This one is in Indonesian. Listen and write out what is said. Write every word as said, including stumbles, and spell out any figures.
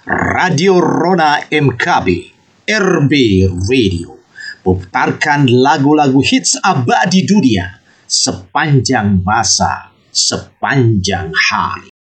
Radio Rona M K B, R B Radio, putarkan lagu-lagu hits abadi dunia sepanjang masa, sepanjang hari.